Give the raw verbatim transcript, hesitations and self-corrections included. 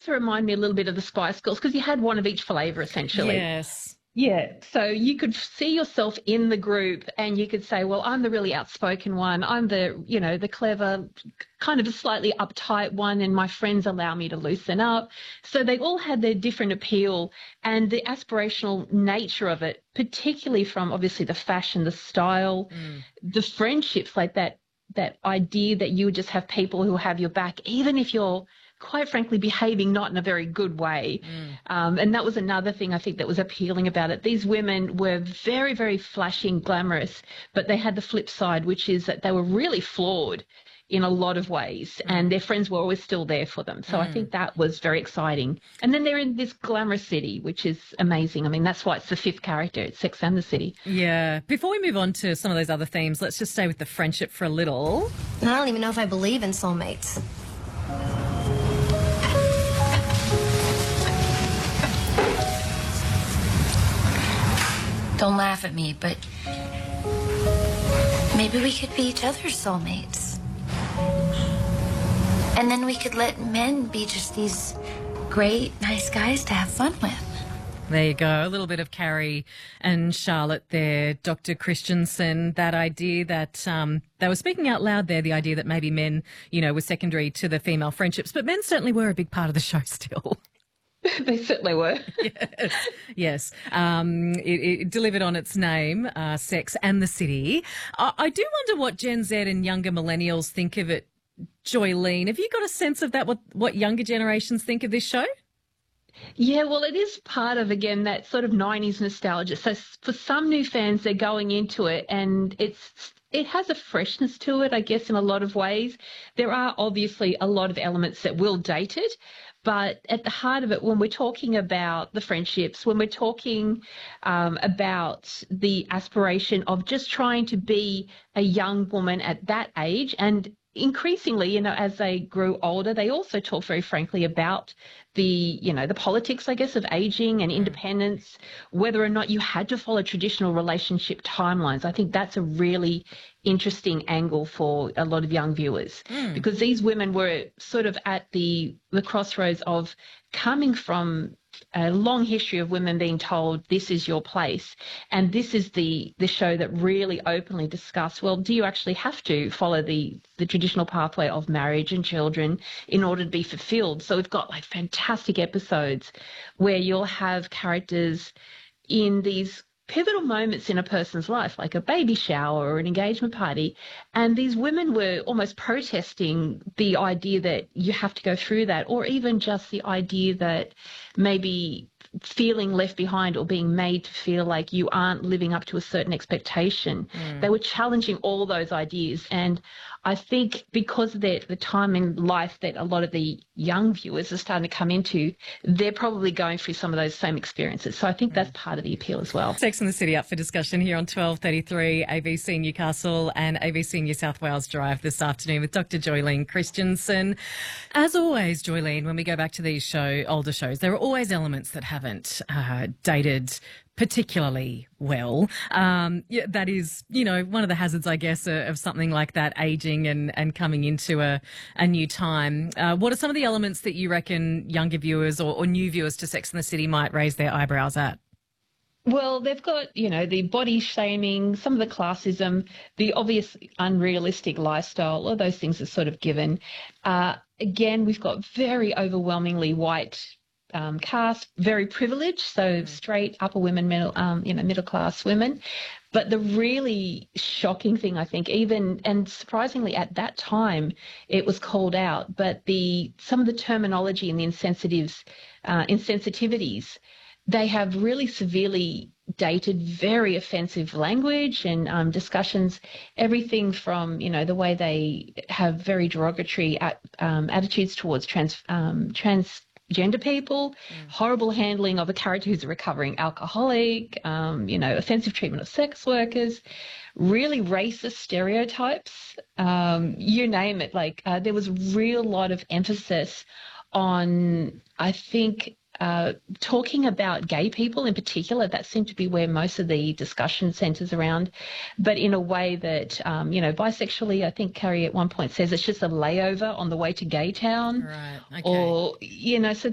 also remind me a little bit of the Spice Girls because you had one of each flavour essentially. Yes. Yeah, so you could see yourself in the group and you could say, well, I'm the really outspoken one. I'm the, you know, the clever, kind of a slightly uptight one, and my friends allow me to loosen up. So they all had their different appeal, and the aspirational nature of it, particularly from obviously the fashion, the style, Mm. the friendships, like that, that idea that you would just have people who have your back, even if you're quite frankly behaving not in a very good way. Mm. Um, and that was another thing I think that was appealing about it. These women were very, very flashy and glamorous, but they had the flip side, which is that they were really flawed in a lot of ways, Mm. and their friends were always still there for them. So Mm. I think that was very exciting. And then they're in this glamorous city, which is amazing. I mean, that's why it's the fifth character. It's Sex and the City. Yeah. Before we move on to some of those other themes, let's just stay with the friendship for a little. And I don't even know if I believe in soulmates. Don't laugh at me, but maybe we could be each other's soulmates. And then we could let men be just these great, nice guys to have fun with. There you go. A little bit of Carrie and Charlotte there. Doctor Christensen, that idea that um, they were speaking out loud there, the idea that maybe men, you know, were secondary to the female friendships, but men certainly were a big part of the show still. They certainly were. Yes, yes. Um, it, it delivered on its name, uh, Sex and the City. I, I do wonder what Gen Z and younger millennials think of it, Joylene. Have you got a sense of that, what, what younger generations think of this show? Yeah, well, it is part of, again, that sort of nineties nostalgia. So for some new fans, they're going into it and it's it has a freshness to it, I guess, in a lot of ways. There are obviously a lot of elements that will date it, but at the heart of it, when we're talking about the friendships, when we're talking um, about the aspiration of just trying to be a young woman at that age, and increasingly, you know, as they grew older, they also talk very frankly about the, you know, the politics, I guess, of aging and independence, whether or not you had to follow traditional relationship timelines. I think that's a really interesting angle for a lot of young viewers mm. because these women were sort of at the the crossroads of coming from a long history of women being told this is your place, and this is the the show that really openly discussed, well, do you actually have to follow the the traditional pathway of marriage and children in order to be fulfilled? So we've got like fantastic episodes where you'll have characters in these pivotal moments in a person's life, like a baby shower or an engagement party, and these women were almost protesting the idea that you have to go through that, or even just the idea that maybe feeling left behind or being made to feel like you aren't living up to a certain expectation. Mm. They were challenging all those ideas, and I think because of the, the time in life that a lot of the young viewers are starting to come into, they're probably going through some of those same experiences. So I think that's part of the appeal as well. Sex and the City up for discussion here on twelve thirty-three A B C Newcastle and A B C New South Wales Drive this afternoon with Doctor Joylene Christensen. As always, Joylene, when we go back to these show older shows, there are always elements that haven't uh, dated particularly well. Um, yeah, that is, you know, one of the hazards, I guess, uh, of something like that, aging and, and coming into a, a new time. Uh, what are some of the elements that you reckon younger viewers or, or new viewers to Sex and the City might raise their eyebrows at? Well, they've got, you know, the body shaming, some of the classism, the obvious unrealistic lifestyle, all those things are sort of given. Uh, again, we've got very overwhelmingly white Um, cast, very privileged, so straight upper women, middle, um, you know, middle class women. But the really shocking thing, I think, even and surprisingly at that time, it was called out. But the some of the terminology and the insensitives, uh, insensitivities, they have really severely dated, very offensive language and um, discussions. Everything from, you know, the way they have very derogatory at, um, attitudes towards trans um, trans. gender people, mm. horrible handling of a character who's a recovering alcoholic, um, you know, offensive treatment of sex workers, really racist stereotypes, um, you name it. Like uh, there was a real lot of emphasis on, I think, uh, talking about gay people in particular. That seemed to be where most of the discussion centres around, but in a way that, um, you know, bisexually, I think Carrie at one point says it's just a layover on the way to Gay Town. Right, okay. Or, you know, so